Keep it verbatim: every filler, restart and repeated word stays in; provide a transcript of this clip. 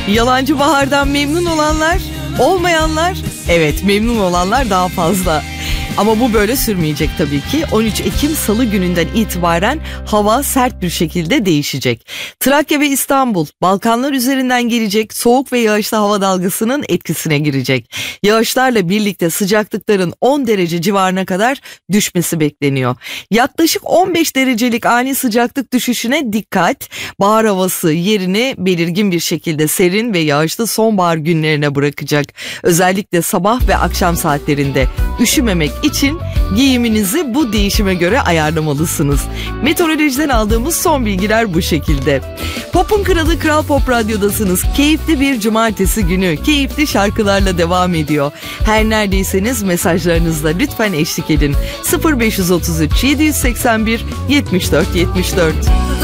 Yalancı bahardan memnun olanlar, olmayanlar, evet memnun olanlar daha fazla. Ama bu böyle sürmeyecek tabii ki. on üç Ekim Salı gününden itibaren hava sert bir şekilde değişecek. Trakya ve İstanbul, Balkanlar üzerinden gelecek soğuk ve yağışlı hava dalgasının etkisine girecek. Yağışlarla birlikte sıcaklıkların on derece civarına kadar düşmesi bekleniyor. Yaklaşık on beş derecelik ani sıcaklık düşüşüne dikkat. Bahar havası yerini belirgin bir şekilde serin ve yağışlı sonbahar günlerine bırakacak. Özellikle sabah ve akşam saatlerinde üşümemek için giyiminizi bu değişime göre ayarlamalısınız. Meteorolojiden aldığımız son bilgiler bu şekilde. Pop'un kralı Kral Pop Radyo'dasınız. Keyifli bir cumartesi günü, keyifli şarkılarla devam ediyor. Her neredeyseniz mesajlarınızla lütfen eşlik edin. sıfır beş otuz üç yedi seksen bir yetmiş dört yetmiş dört